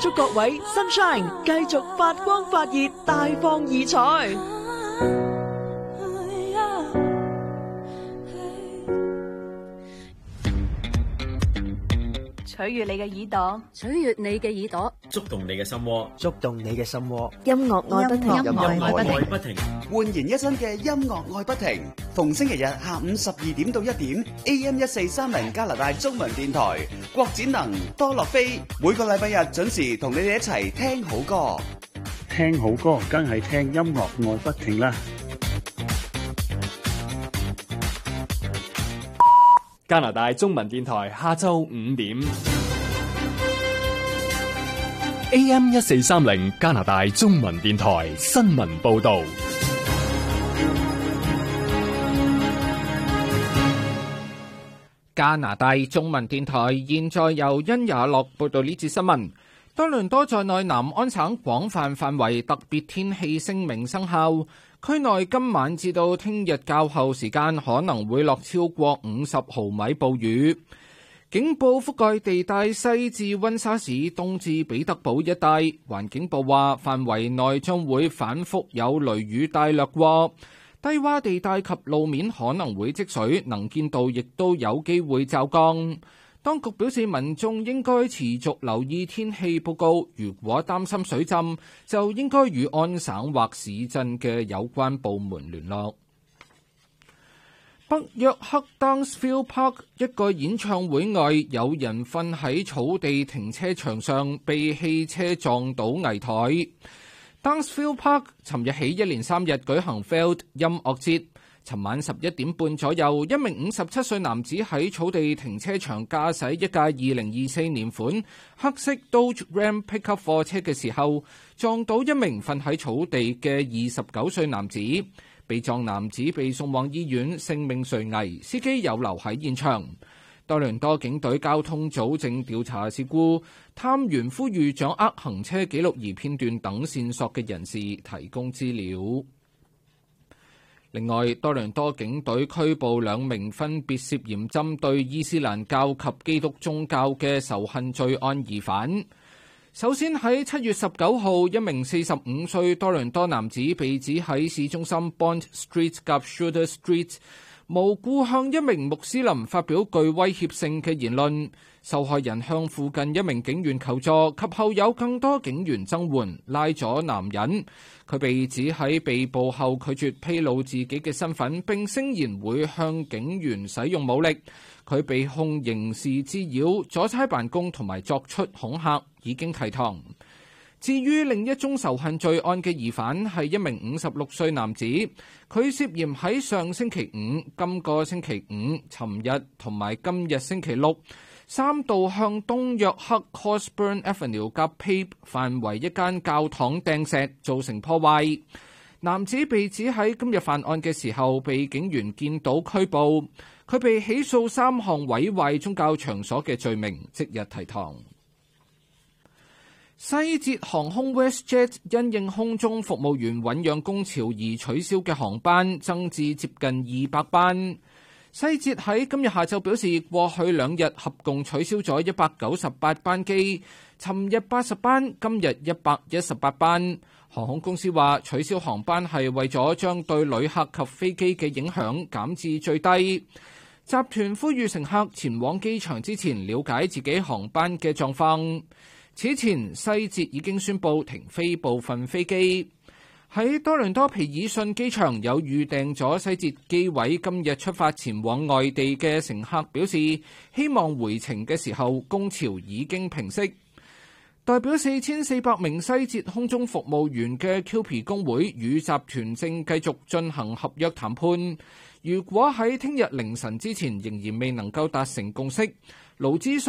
祝各位 Sunshine 繼續發光發熱，大放異彩。 取悅你嘅耳朵， 取悅你嘅耳朵， 觸動你嘅心窩， 觸動你嘅心窩。 音樂愛不停， 音樂愛不停， 煥然一新嘅音樂愛不停。逢星期日下午12點到1點 ，AM 1430加拿大中文電台，郭展能、多樂飛，每個禮拜日準時同你哋一齊聽好歌。 聽好歌，梗係聽音樂愛不停啦。 加拿大中文電台下晝5點 AM 1430加拿大中文電台新聞報道。 加拿大中文電台現在由殷雅樂報道呢節新聞。多倫多在內南安省廣泛範圍特別天氣聲明生效。區內今晚至到聽日較後時間可能會落超過50毫米暴雨。警報覆蓋地帶西至溫莎市，東至彼得堡一帶。環境部話範圍內將會反覆有雷雨帶掠過，低洼地帶及路面可能會積水，能見度亦都有機會驟降。當局表示，民眾應該持續留意天氣報告，如果擔心水浸，就應該與安省或市鎮嘅有關部門聯絡。北約克 Downsville Park 一個演唱會外，有人瞓喺草地停車場上，被汽車撞倒危殆。Downsville Park 尋日起一連3日舉行 Field 音樂節。尋晚11點半左右，一名57歲男子喺草地停車場駕駛一架2024年款黑色 Dodge Ram Pickup 貨車嘅時候，撞到一名瞓喺草地嘅29歲男子。被撞男子被送往醫院，性命垂危，司機有留喺現場。多倫多警隊交通組正調查事故，探員呼籲掌握行車記錄儀片段等線索嘅人士提供資料。另外，多倫多警隊拘捕2名分別涉嫌針對伊斯蘭教及基督宗教嘅仇恨罪案疑犯。首先喺7月19號，一名45歲多倫多男子被指喺市中心 Bond Street 及 Shooter Street 無故向一名穆斯林發表具威脅性嘅言論。受害人向附近一名警員求助，及後有更多警員增援，拉咗男人。佢被指喺被捕後拒絕披露自己嘅身份，並聲言會向警員使用武力。佢被控刑事滋擾、阻差辦公同埋作出恐嚇，已經提堂。至於另一宗仇恨罪案嘅疑犯係一名56歲男子，佢涉嫌喺上星期五、今個星期五、尋日同埋今日星期六3度向東約克 Cosburn Avenue 及 Pape 範圍一間教堂掟石，造成破壞。男子被指喺今日犯案嘅時候被警員見到拘捕，佢被起訴3項毀壞宗教場所嘅罪名，即日提堂。西捷航空 WestJet 因應空中服務員醞釀工潮而取消嘅航班增至接近200班。西捷喺今日下晝表示，過去2日合共取消咗198班機，尋日80班，今日118班。航空公司話取消航班係為咗將對旅客及飛機嘅影響減至最低。集團呼籲乘客前往機場之前了解自己航班嘅狀況。此前，西捷已經宣布停飛部分飛機。喺多倫多皮爾遜機場有預訂咗西捷機位，今日出發前往外地嘅乘客表示，希望回程嘅時候工潮已經平息。代表4400名西捷空中服務員嘅 QP 工會與集團正繼續進行合約談判。如果喺聽日凌晨之前仍然未能夠達成共識，勞資